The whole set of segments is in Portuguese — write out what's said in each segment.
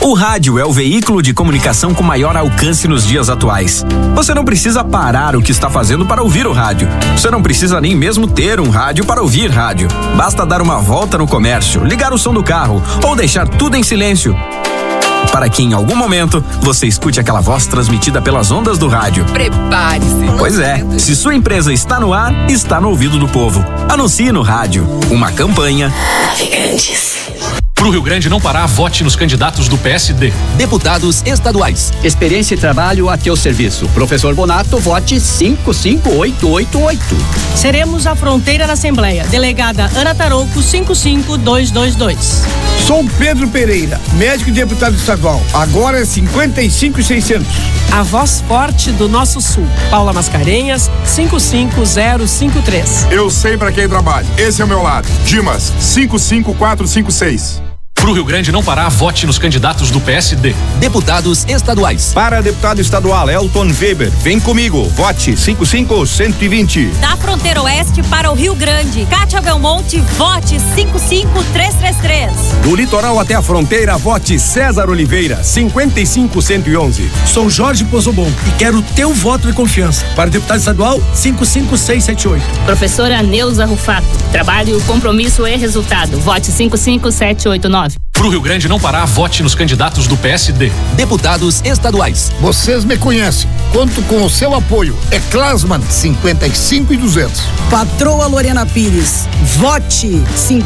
O rádio é o veículo de comunicação com maior alcance nos dias atuais. Você não precisa parar o que está fazendo para ouvir o rádio. Você não precisa nem mesmo ter um rádio para ouvir rádio. Basta dar uma volta no comércio, ligar o som do carro ou deixar tudo em silêncio, para que em algum momento você escute aquela voz transmitida pelas ondas do rádio. Prepare-se. Pois é, se sua empresa está no ar, está no ouvido do povo. Anuncie no rádio. Uma campanha Navegantes. Pro Rio Grande não parar, vote nos candidatos do PSD. Deputados estaduais. Experiência e trabalho a teu serviço. Professor Bonato, vote 55888. Seremos a fronteira na Assembleia. Delegada Ana Tarouco, 55222. Sou Pedro Pereira, médico e deputado estadual. Agora é 55600. A voz forte do nosso sul. Paula Mascarenhas, 55053. Eu sei pra quem trabalho. Esse é o meu lado. Dimas, 55456. Pro Rio Grande não parar, vote nos candidatos do PSD. Deputados estaduais. Para deputado estadual Elton Weber, vem comigo, vote 55120. Da fronteira oeste para o Rio Grande, Cátia Belmonte, vote 55333. Do litoral até a fronteira, vote César Oliveira, 55111. Sou Jorge Pozobon e quero o teu voto de confiança. Para deputado estadual, 55678. Professora Neuza Rufato, trabalho, compromisso e resultado. Vote 55789. Pro Rio Grande não parar, vote nos candidatos do PSD. Deputados estaduais. Vocês me conhecem. Conto com o seu apoio. É Klasman, 55200. Patroa Lorena Pires. Vote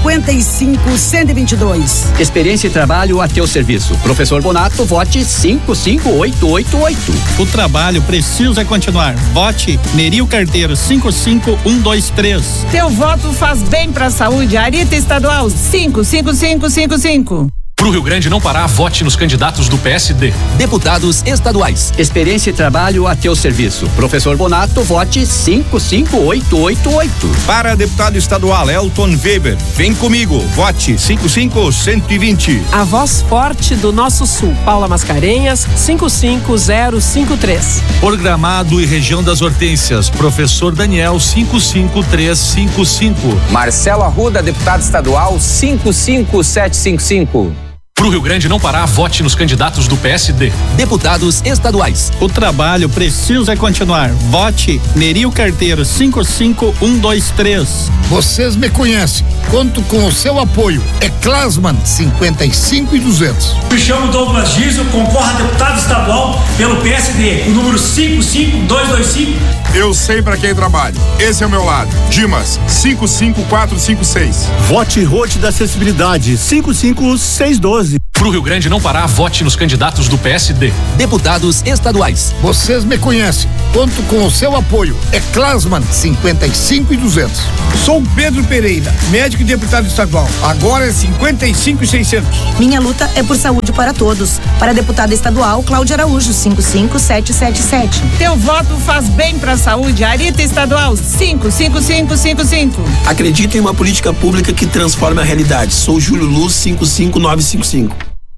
55122. Experiência e trabalho a teu serviço. Professor Bonato, vote 55888. O trabalho precisa continuar. Vote Neril Carteiro, 55123. Teu voto faz bem pra saúde. Arita Estadual, 55555. Pro Rio Grande não parar, vote nos candidatos do PSD. Deputados estaduais. Experiência e trabalho a teu serviço. Professor Bonato, vote 55888. Para deputado estadual Elton Weber, vem comigo, vote 55120. A voz forte do nosso sul. Paula Mascarenhas, 55053. Por Gramado e região das Hortênsias, professor Daniel, 55355. Marcelo Arruda, deputado estadual, 55755. Pro Rio Grande não parar, vote nos candidatos do PSD. Deputados estaduais. O trabalho precisa continuar. Vote Neril Carteiro, 55123. Vocês me conhecem. Conto com o seu apoio. É Klasman, 55200. Me chamo Douglas Giso, concorro a deputado estadual pelo PSD, o número 55225. Eu sei pra quem trabalho. Esse é o meu lado. Dimas, 55456. Vote Rote da Acessibilidade, 55612. Pro Rio Grande não parar, vote nos candidatos do PSD. Deputados estaduais. Vocês me conhecem. Conto com o seu apoio. É Klasman, 55200. Sou Pedro Pereira, médico e deputado estadual. Agora é 55600. Minha luta é por saúde para todos. Para deputada estadual, Cláudia Araújo, 55777. Teu voto faz bem pra saúde. Arita Estadual, 55555. Acredito em uma política pública que transforma a realidade. Sou Júlio Luz, 55955.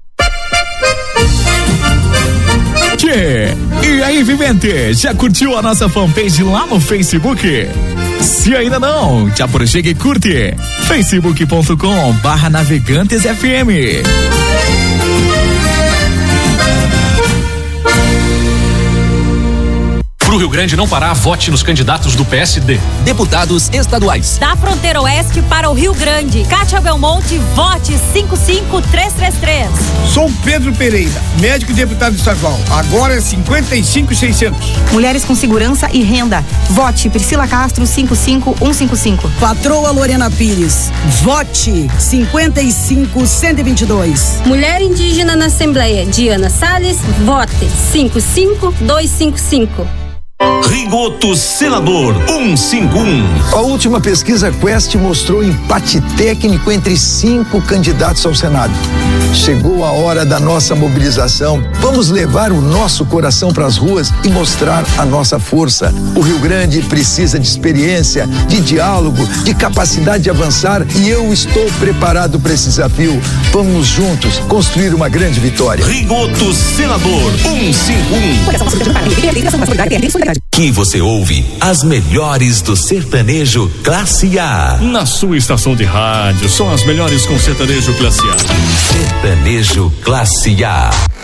Tchê, e aí, vivente, já curtiu a nossa fanpage lá no Facebook? Se ainda não, já chega e curte. facebook.com/NavegantesFM. Pro Rio Grande não parar, vote nos candidatos do PSD. Deputados estaduais. Da fronteira oeste para o Rio Grande, Cátia Belmonte, vote 55333. Sou Pedro Pereira, médico e deputado estadual. Agora é 55600. Mulheres com segurança e renda. Vote Priscila Castro, 55155. Patroa Lorena Pires. Vote 55122. Mulher indígena na Assembleia, Diana Salles, vote 55255. Rigoto Senador 151. A última pesquisa Quest mostrou empate técnico entre 5 candidatos ao Senado. Chegou a hora da nossa mobilização. Vamos levar o nosso coração para as ruas e mostrar a nossa força. O Rio Grande precisa de experiência, de diálogo, de capacidade de avançar e eu estou preparado para esse desafio. Vamos juntos construir uma grande vitória. Rigoto Senador 151. Aqui você ouve as melhores do sertanejo Classe A. Na sua estação de rádio, são as melhores com sertanejo Classe A. Sertanejo Classe A.